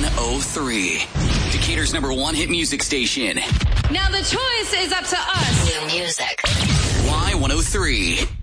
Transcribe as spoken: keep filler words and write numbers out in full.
oh three. Decatur's number one hit music station. Now the choice is up to us. New music. Y one oh three.